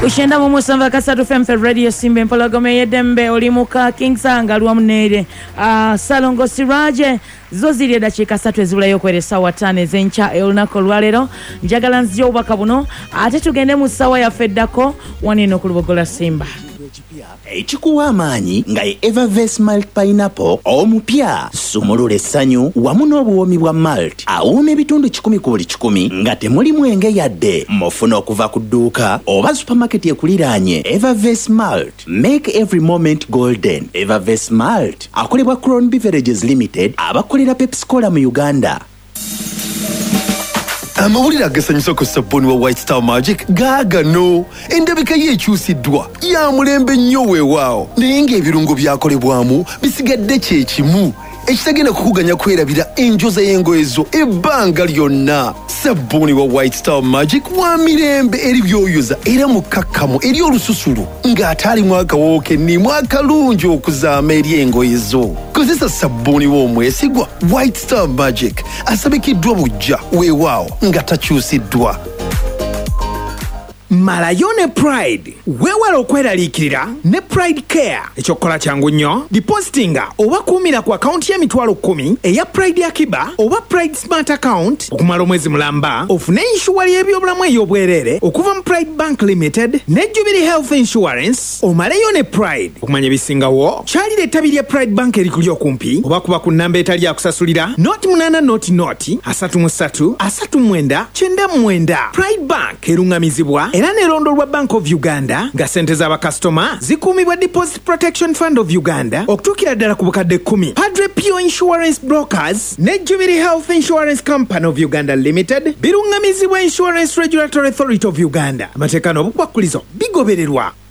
Ushenda mu musamba kasatu femfe radio simbe mpologome yedembe olimuka Kingsanga lwamunere Salongo Siraje zoziri dakika 3 ezulayo kwere sawa 5 zencha elunako lwalero njagala nzyo obaka buno ate tugende mu sawa ya feddako wanino ku Lubogola Simba. Ekikuwa amaanyi nga Evervest Malt Pineapple omupya sumulula essanyu wamu n'obuwoomi bwa malt awooma ebitundu 10 ku buli 10 nga temuli mwenge yadde mufuna okuva ku dduuka oba supermarket ekuliraanye. Evervest Malt, make every moment golden. Evervest Malt akolebwa Crown Beverages Limited abakolera Pepsi Cola mu Uganda. Amawulire agasanyusa ku sabuni wa White Star Magic gaagano endabika yekyusiddwa ya mulembe nnyo weewaawo naye ng'ebirungo byakolebwamu bisigadde kye kimu ekitagenda kukuganya kwerabira enjoza y'engoye zo ebbanga lyonna. Sabuni wa White Star Magic wa mirembe eri byoyoza era mukakkamu eri olususulu ng'ate alimu akawoowo kennimu akalungi okuzaama eri engoye zo. Kozesa sabuni w'omwesigwa White Star Magic asabikiddwa bujja weewaawo nga takyusiddwa. Malayone Pride wewala okweraliikirira ne Pride Care ekyokola kyangu nnyo depositinga oba kuumira ku akaunti y'emitwalo 10 eya Pride Akiba oba Pride Smart Account okumala omwezi mulamba ofune inshuwali y'ebyobulamu ey'obwerere okuva mu Pride Bank Limited ne Jubilee Health Insurance omaleyo ne Pride. Okumanya ebisingawo kyalira ettabi lya Pride Bank erikuli okumpi oba kuba ku nnamba etali akusasulira noti 8 noti 33 39 99. Pride Bank erungamizibwa era nerondolwa Bank of Uganda nga sente z'abakasitoma zikuumibwa Deposit Protection Fund of Uganda okutuukira ddala ku bukadde 10. Padre Pio Insurance Brokers ne Jubilee Health Insurance Company of Uganda Limited birungamizibwa Insurance Regulatory Authority of Uganda. Amateeka n'obukwakkulizo bigobererwa.